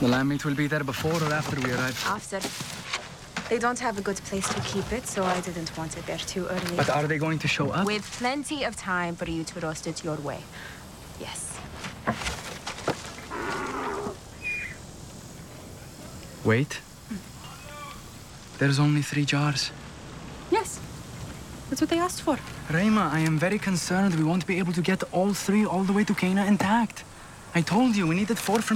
The lamb meat will be there before or after we arrive? After. They don't have a good place to keep it, so I didn't want it there too early. But are they going to show up? With plenty of time for you to roast it your way. Yes. Wait. There's only 3 jars. Yes. That's what they asked for. Rayma, I am very concerned we won't be able to get all 3 all the way to Cana intact. I told you, we needed 4 from